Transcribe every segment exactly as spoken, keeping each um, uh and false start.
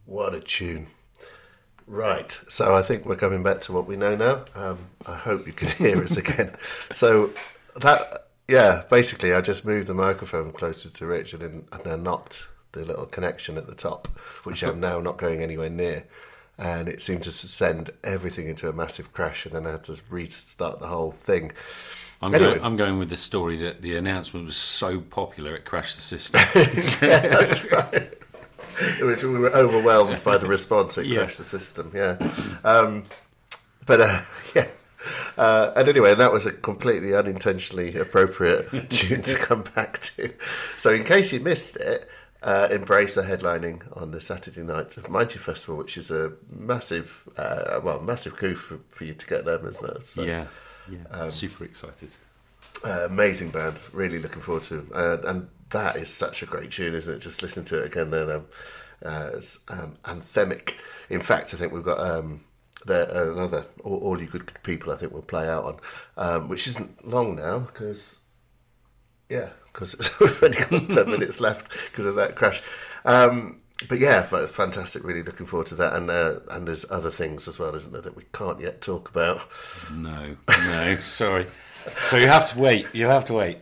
What a tune. Right, so I think we're coming back to what we know now. Um, I hope you can hear us again. So that, yeah, basically I just moved the microphone closer to Rich and then, and I knocked the little connection at the top, which I'm now not going anywhere near. And it seemed to send everything into a massive crash, and then I had to restart the whole thing. I'm, anyway. going, I'm going with the story that the announcement was so popular it crashed the system. Yeah, that's right. Which we were overwhelmed by the response. It Yeah. crashed the system. Yeah, um, but uh, yeah. Uh, and anyway, that was a completely unintentionally appropriate tune to come back to. So, in case you missed it, uh, Embrace are headlining on the Saturday night of Mighty Festival, which is a massive, uh, well, massive coup for, for you to get them, isn't it? So, yeah, yeah, um, super excited. Uh, amazing band, really looking forward to it. Uh, and that is such a great tune, isn't it? Just listen to it again then. Um, uh, it's um, anthemic. In fact, I think we've got um, there, uh, another all, all You Good People I think we'll play out on, um, which isn't long now because, yeah, because we've only got ten minutes left because of that crash. Um, but yeah, f- fantastic, really looking forward to that. And uh, and there's other things as well, isn't there, that we can't yet talk about. No, no, sorry. So you have to wait. You have to wait.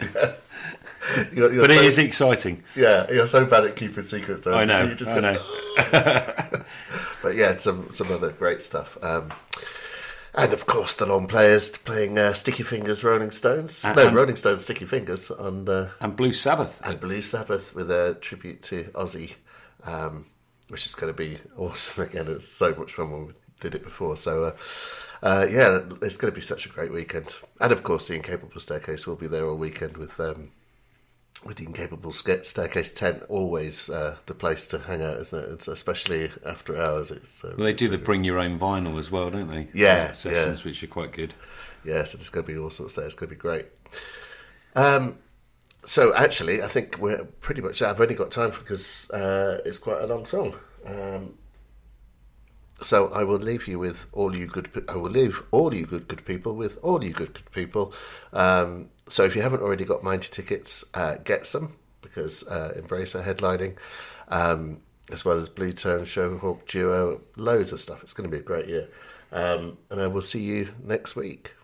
You're, you're but so, it is exciting. Yeah, you're so bad at keeping secrets. Though, I know. So you just I go, know. But yeah, some some other great stuff. Um, and of course, the Long Players playing uh, Sticky Fingers, Rolling Stones. And, no, and, Rolling Stones, Sticky Fingers on uh, and Blue Sabbath and Blue Sabbath with a tribute to Ozzy, um, which is going to be awesome again. It was so much fun when we did it before. So. Uh, Uh, yeah, it's going to be such a great weekend, and of course the Incapable Staircase will be there all weekend with um, with the Incapable Staircase tent. Always uh, the place to hang out, isn't it? It's especially after hours. It's uh, well, they it's do really the bring your own vinyl as well, don't they? Yeah, sessions yeah. which are quite good. Yeah, so there's going to be all sorts there. It's going to be great. Um, so actually, I think we're pretty much. I've only got time because uh, it's quite a long song. Um, So I will leave you with all you good. I will leave all you good good people with all you good good people. Um, so if you haven't already got Mighty tickets, uh, get some because uh, Embrace are headlining, um, as well as Blue Tone, Showhawk Duo, loads of stuff. It's going to be a great year, um, and I will see you next week.